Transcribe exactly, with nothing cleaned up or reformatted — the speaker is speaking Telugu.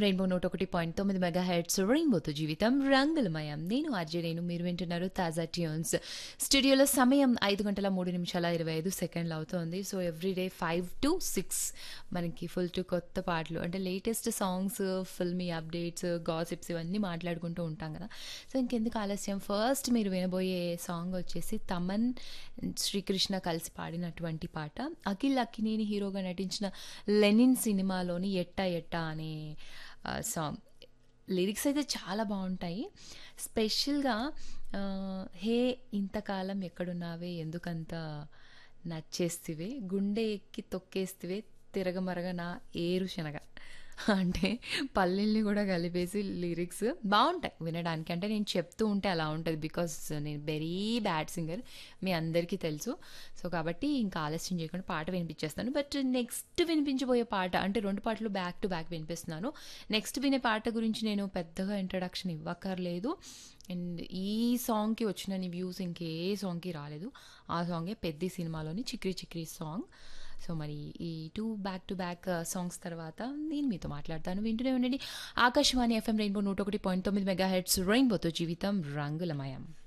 రెయిన్బో నూట ఒకటి పాయింట్ తొమ్మిది మెగా హెడ్స్ రెయిన్బోతో జీవితం రంగులమయం. నేను ఆర్జే రేణు, మీరు వింటున్నారు తాజా ట్యూన్స్. స్టూడియోలో సమయం ఐదు గంటల మూడు నిమిషాల ఇరవై ఐదు సెకండ్లు అవుతోంది. So everyday five to six మనకి ఫుల్ టు కొత్త పాటలు అంటే latest songs, filmy updates, gossips ఇవన్నీ మాట్లాడుకుంటూ ఉంటాం కదా. సో ఇంకెందుకు ఆలస్యం, ఫస్ట్ మీరు వినబోయే సాంగ్ వచ్చేసి తమన్, శ్రీకృష్ణ కలిసి పాడినటువంటి పాట. అఖిల్ అక్కినేని హీరోగా నటించిన లెనిన్ సినిమాలోని ఎట్టా ఎట్టా అనే సాంగ్. లిరిక్స్ అయితే చాలా బాగుంటాయి. స్పెషల్గా హే ఇంతకాలం ఎక్కడున్నావే, ఎందుకంత నచ్చేస్తివే, గుండె ఎక్కి తొక్కేస్తివే, తిరగమరగ నా ఏరు శనగ అంటే పల్లెల్ని కూడా కలిపేసి లిరిక్స్ బాగుంటాయి వినడానికి. అంటే నేను చెప్తూ ఉంటే అలా ఉంటుంది, బికాస్ నేను వెరీ బ్యాడ్ సింగర్, మీ అందరికీ తెలుసు. సో కాబట్టి ఇంకా ఆలస్యం చేయకుండా పాట వినిపించేస్తాను. బట్ నెక్స్ట్ వినిపించబోయే పాట అంటే రెండు పాటలు బ్యాక్ టు బ్యాక్ వినిపిస్తున్నాను. నెక్స్ట్ వినే పాట గురించి నేను పెద్దగా ఇంట్రడక్షన్ ఇవ్వక్కర్లేదు. అండ్ ఈ సాంగ్కి వచ్చిన వ్యూస్ ఇంకే సాంగ్కి రాలేదు. ఆ సాంగే పెద్ద సినిమాలోని చిక్రీ చిక్రీ సాంగ్. సో మరి ఈ two back to back songs తర్వాత నేను మీతో మాట్లాడతాను. వింటూనే ఉండండి ఆకాశవాణి ఎఫ్ఎం రెయిన్బో నూట ఒకటి పాయింట్ తొమ్మిది మెగా హెడ్స్ రెయిన్బోతో జీవితం రంగులమయం.